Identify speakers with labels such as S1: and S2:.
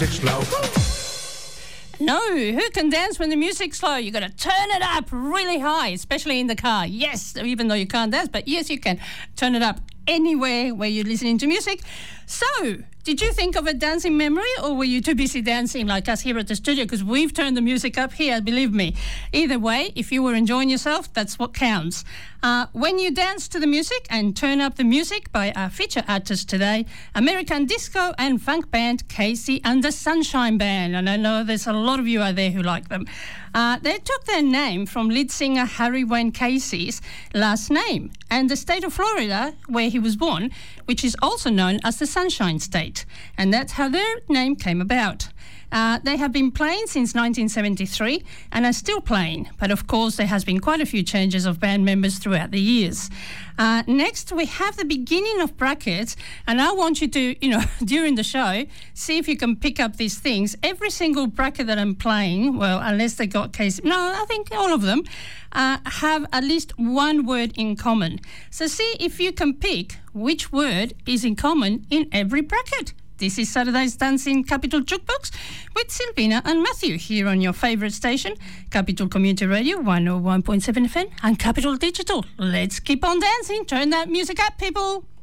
S1: Slow.
S2: No, who can dance when the music's slow? You got to turn it up really high, especially in the car. Yes, even though you can't dance, but yes, you can turn it up anywhere where you're listening to music. So, did you think of a dancing memory, or were you too busy dancing like us here at the studio? Because we've turned the music up here, believe me. Either way, if you were enjoying yourself, that's what counts. When you dance to the music and turn up the music by our feature artist today, American disco and funk band Casey and the Sunshine Band. And I know there's a lot of you out there who like them. They took their name from lead singer Harry Wayne Casey's last name and the state of Florida, where he was born, which is also known as the Sunshine State. And that's how their name came about. They have been playing since 1973 and are still playing. But of course, there has been quite a few changes of band members throughout the years. Next, we have the beginning of brackets. And I want you to, during the show, see if you can pick up these things. Every single bracket that I'm playing, well, unless they got I think all of them, have at least one word in common. So see if you can pick which word is in common in every bracket. This is Saturday's Dancing Capital Jukebox with Silvina and Matthew here on your favourite station, Capital Community Radio 101.7 FM and Capital Digital. Let's keep on dancing. Turn that music up, people.